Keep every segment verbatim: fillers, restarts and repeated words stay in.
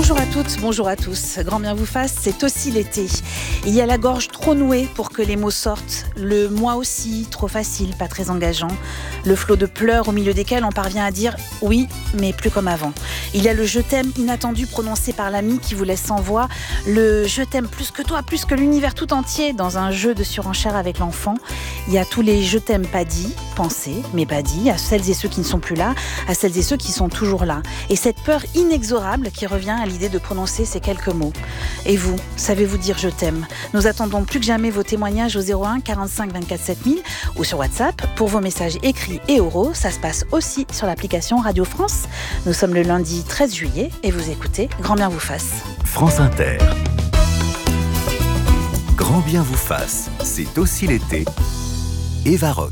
Bonjour à toutes, bonjour à tous. Grand bien vous fasse, c'est aussi l'été. Il y a la gorge trop nouée pour que les mots sortent. Le moi aussi, trop facile, pas très engageant. Le flot de pleurs au milieu desquels on parvient à dire oui, mais plus comme avant. Il y a le je t'aime inattendu prononcé par l'ami qui vous laisse sans voix. Le je t'aime plus que toi, plus que l'univers tout entier dans un jeu de surenchère avec l'enfant. Il y a tous les je t'aime pas dit, pensés, mais pas dit, à celles et ceux qui ne sont plus là, à celles et ceux qui sont toujours là. Et cette peur inexorable qui revient à l'idée de prononcer ces quelques mots. Et vous, savez-vous dire je t'aime ? Nous attendons plus que jamais vos témoignages au zéro un quarante-cinq vingt-quatre sept mille ou sur WhatsApp pour vos messages écrits et oraux. Ça se passe aussi sur l'application Radio France. Nous sommes le lundi treize juillet et vous écoutez Grand bien vous fasse. France Inter. Grand bien vous fasse, c'est aussi l'été. Eva Rock.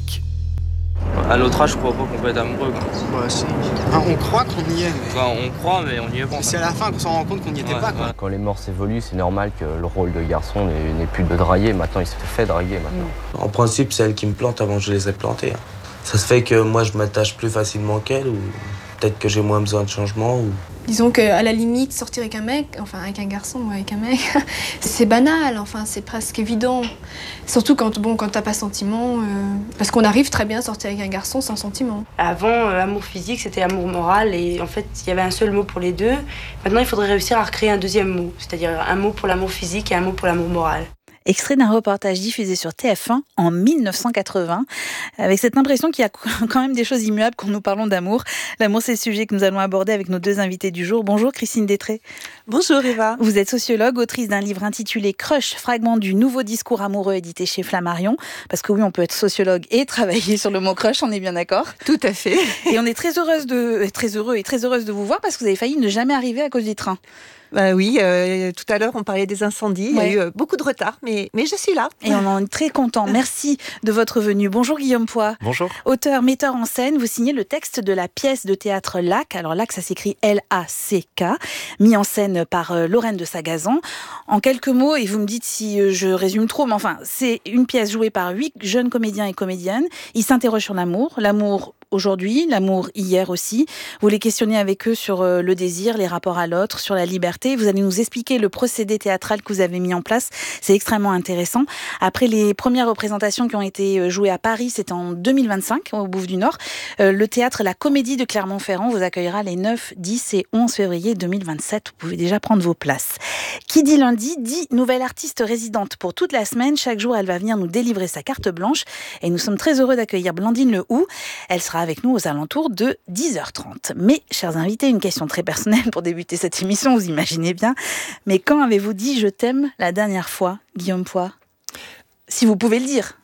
À notre âge, je crois pas qu'on peut être amoureux. Quoi. Ouais, si. Enfin, on croit qu'on y est. Mais... Enfin, on croit, mais on y est pas. C'est à la fin qu'on s'en rend compte qu'on n'y était ouais, pas. Quoi. Ouais. Quand les mœurs évoluent, c'est normal que le rôle de garçon n'est, n'est plus de draguer. Maintenant, il se fait draguer. Maintenant. En principe, c'est elle qui me plante avant que je les ai plantés. Ça se fait que moi, je m'attache plus facilement qu'elle, ou peut-être que j'ai moins besoin de changement. Ou... Disons qu'à la limite, sortir avec un mec, enfin avec un garçon ou avec un mec, c'est banal, enfin c'est presque évident. Surtout quand, bon, quand t'as pas sentiment, euh, parce qu'on arrive très bien à sortir avec un garçon sans sentiment. Avant, euh, amour physique, c'était amour moral, et en fait, il y avait un seul mot pour les deux. Maintenant, il faudrait réussir à recréer un deuxième mot, c'est-à-dire un mot pour l'amour physique et un mot pour l'amour moral. Extrait d'un reportage diffusé sur T F un en mille neuf cent quatre-vingts, avec cette impression qu'il y a quand même des choses immuables quand nous parlons d'amour. L'amour, c'est le sujet que nous allons aborder avec nos deux invités du jour. Bonjour Christine Détré. Bonjour Eva. Vous êtes sociologue, autrice d'un livre intitulé Crush, fragment du nouveau discours amoureux édité chez Flammarion. Parce que oui, on peut être sociologue et travailler sur le mot crush, on est bien d'accord. Tout à fait. Et on est très heureuse de, très heureux et très heureuse de vous voir parce que vous avez failli ne jamais arriver à cause du train. Bah oui, euh, tout à l'heure on parlait des incendies, ouais. Il y a eu euh, beaucoup de retard, mais, mais je suis là. Et on en est très content. Merci de votre venue. Bonjour Guillaume Poix. Bonjour. Auteur, metteur en scène, vous signez le texte de la pièce de théâtre Lac. Alors Lac, ça s'écrit L A C K, mis en scène par euh, Lorraine de Sagazan. En quelques mots, et vous me dites si euh, je résume trop, mais enfin, c'est une pièce jouée par huit jeunes comédiens et comédiennes. Ils s'interrogent sur l'amour, l'amour aujourd'hui, l'amour hier aussi. Vous les questionnez avec eux sur euh, le désir, les rapports à l'autre, sur la liberté. Vous allez nous expliquer le procédé théâtral que vous avez mis en place. C'est extrêmement intéressant. Après les premières représentations qui ont été jouées à Paris, c'était en deux mille vingt-cinq, au Bouffe du Nord, euh, le théâtre La Comédie de Clermont-Ferrand vous accueillera les neuf, dix et onze février deux mille vingt-sept. Vous pouvez déjà prendre vos places. Qui dit lundi, dit nouvelle artiste résidente pour toute la semaine. Chaque jour, elle va venir nous délivrer sa carte blanche. Et nous sommes très heureux d'accueillir Blandine Le Houx. Elle sera avec nous aux alentours de dix heures trente. Mais, chers invités, une question très personnelle pour débuter cette émission, vous imaginez bien. Mais quand avez-vous dit « je t'aime » la dernière fois, Guillaume Poix ? Si vous pouvez le dire.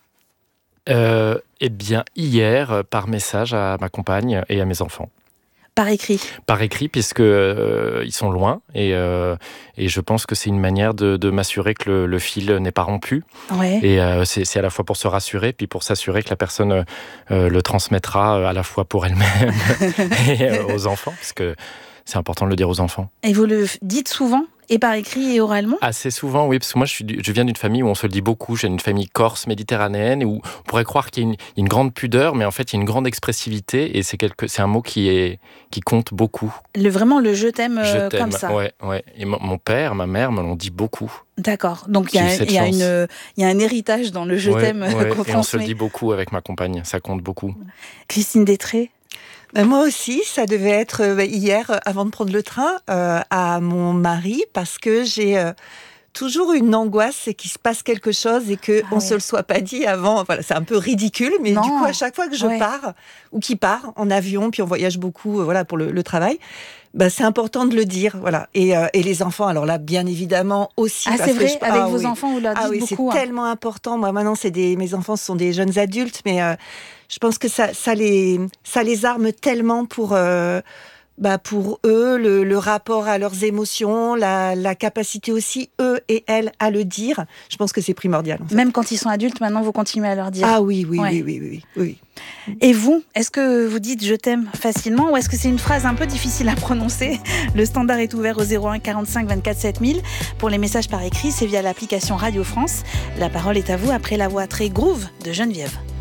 Euh, eh bien, hier, par message à ma compagne et à mes enfants. Par écrit. Par écrit, puisque euh, ils sont loin et, euh, et je pense que c'est une manière de, de m'assurer que le, le fil n'est pas rompu. Ouais. Et euh, c'est, c'est à la fois pour se rassurer, puis pour s'assurer que la personne euh, le transmettra à la fois pour elle-même et euh, aux enfants, parce que c'est important de le dire aux enfants. Et vous le dites souvent ? Et par écrit et oralement ? Assez souvent, oui, parce que moi, je, suis, je viens d'une famille où on se le dit beaucoup. J'ai une famille corse, méditerranéenne, où on pourrait croire qu'il y a une, une grande pudeur, mais en fait, il y a une grande expressivité, et c'est, quelque, c'est un mot qui, est, qui compte beaucoup. Le, vraiment le « je t'aime, je euh, » t'aime, comme ça. Ouais, ouais. Et mon, mon père, ma mère me l'ont dit beaucoup. D'accord, donc il y, y, y a un héritage dans le « je ouais, t'aime » ouais, qu'on et transmet. on se le dit beaucoup avec ma compagne, ça compte beaucoup. Christine Détré ? Ben moi aussi, ça devait être euh, hier, avant de prendre le train, euh, à mon mari, parce que j'ai euh, toujours une angoisse, c'est qu'il se passe quelque chose et qu'on ah ne ouais. se le soit pas dit avant. Voilà, c'est un peu ridicule, mais non. Du coup, à chaque fois que je ouais. pars, ou qu'il part en avion, puis on voyage beaucoup euh, voilà, pour le, le travail, bah, c'est important de le dire, voilà. Et, euh, et les enfants, alors là, bien évidemment aussi. Ah, parce c'est vrai, que je... avec ah, vos oui. enfants, vous leur dites ah, oui, beaucoup. C'est hein. tellement important. Moi, maintenant, c'est des... mes enfants sont des jeunes adultes, mais euh, je pense que ça, ça, les... ça les arme tellement pour... Euh... Bah pour eux, le, le rapport à leurs émotions, la, la capacité aussi, eux et elles, à le dire, je pense que c'est primordial. En fait. Même quand ils sont adultes, maintenant, vous continuez à leur dire. Ah oui, oui, ouais. oui, oui, oui, oui, oui. Et vous, est-ce que vous dites « je t'aime » facilement ou est-ce que c'est une phrase un peu difficile à prononcer ? Le standard est ouvert au zéro un quarante-cinq vingt-quatre sept mille. Pour les messages par écrit, c'est via l'application Radio France. La parole est à vous après la voix très groove de Geneviève.